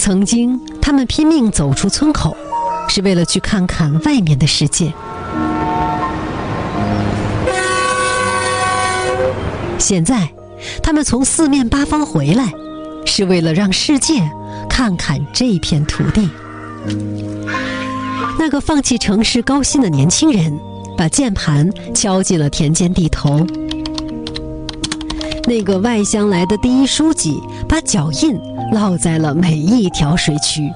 曾经，他们拼命走出村口，是为了去看看外面的世界。现在，他们从四面八方回来，是为了让世界看看这片土地。那个放弃城市高薪的年轻人，把键盘敲进了田间地头。那个外乡来的第一书记，把脚印烙在了每一条水渠。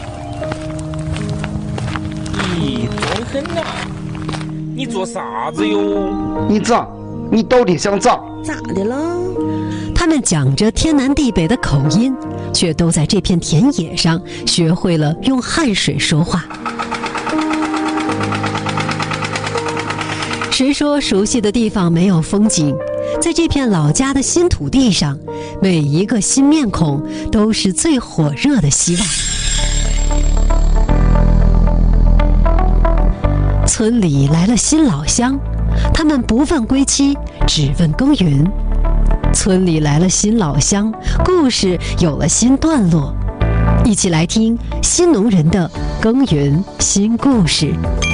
你装狠呐！你做啥子哟？ 你咋？你到底想咋？ 咋的了？ 他们讲着天南地北的口音，却都在这片田野上学会了用汗水说话。谁说熟悉的地方没有风景？在这片老家的新土地上，每一个新面孔都是最火热的希望。村里来了新老乡，他们不问归期，只问耕耘。村里来了新老乡，故事有了新段落。一起来听新农人的耕耘新故事。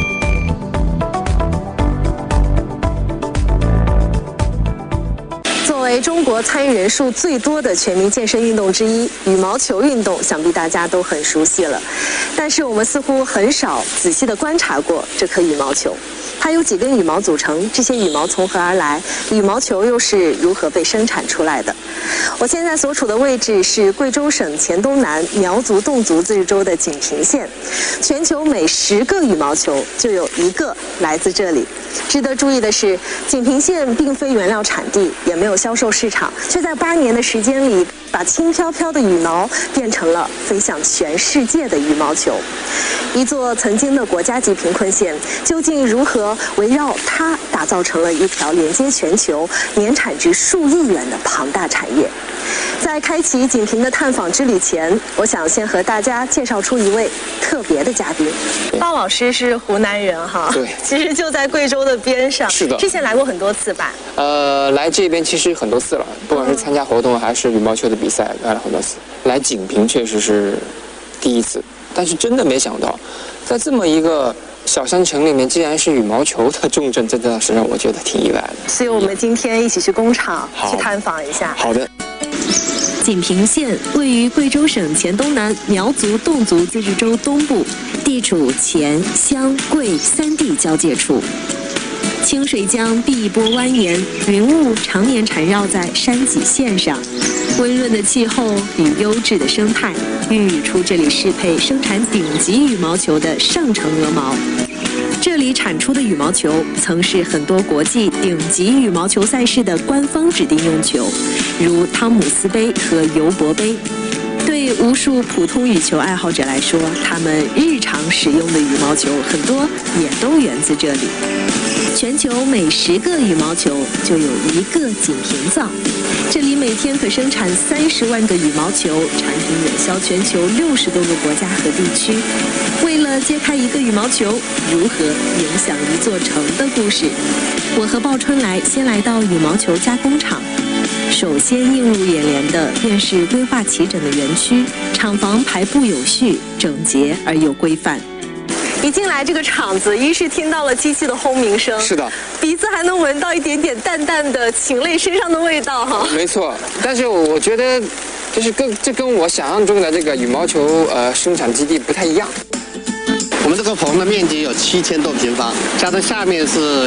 作为中国参与人数最多的全民健身运动之一，羽毛球运动想必大家都很熟悉了。但是我们似乎很少仔细地观察过这颗羽毛球。它由几根羽毛组成，这些羽毛从何而来？羽毛球又是如何被生产出来的？我现在所处的位置是贵州省黔东南苗族侗族自治州的锦屏县，全球每10个羽毛球就有1个来自这里。值得注意的是，锦屏县并非原料产地，也没有销售市场，却在8年的时间里，把轻飘飘的羽毛变成了飞向全世界的羽毛球。一座曾经的国家级贫困县，究竟如何围绕它打造成了一条连接全球、年产值数亿元的庞大产业？在开启锦屏的探访之旅前，我想先和大家介绍出一位特别的嘉宾。鲍老师是湖南人哈， 对， 其实就在贵州的边上。 是的， 之前来过很多次吧？ 来这边其实很多次了，不管是参加活动还是羽毛球的比赛，来了很多次。来锦屏确实是第一次，但是真的没想到，在这么一个小山城里面，竟然是羽毛球的重镇，真的是让我觉得挺意外的。 所以我们今天一起去工厂去探访一下。 好的。 锦屏县位于贵州省黔东南苗族侗族自治州东部，地处黔、湘、贵3地交界处。清水江碧波蜿蜒，云雾常年缠绕在山脊线上。温润的气候与优质的生态，孕育出这里适配生产顶级羽毛球的上乘鹅毛。这里产出的羽毛球曾是很多国际顶级羽毛球赛事的官方指定用球，如汤姆斯杯和尤伯杯。对无数普通羽球爱好者来说，他们日常使用的羽毛球很多也都源自这里。全球每10个羽毛球就有1个锦屏造，这里每天可生产30万个羽毛球，产品远销全球60多个国家和地区。为了揭开一个羽毛球如何影响一座城的故事，我和鲍春来先来到羽毛球加工厂。首先映入眼帘的便是规划齐整的园区，厂房排布有序、整洁而又规范。一进来这个厂子，一是听到了机器的轰鸣声， 是的， 鼻子还能闻到一点点淡淡的禽类身上的味道哈。 没错，但是我觉得这跟我想象中的这个羽毛球生产基地不太一样。 我们这个棚的面积有7000多平方，加上下面是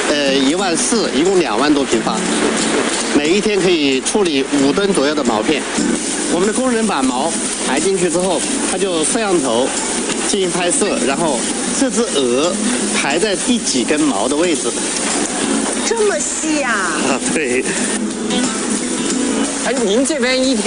14000，一共2万多平方。每一天可以处理5吨左右的毛片。我们的工人把毛排进去之后，他就摄像头进行拍摄，然后这只鹅排在第几根毛的位置。 这么细呀？ 对。 哎，您这边一天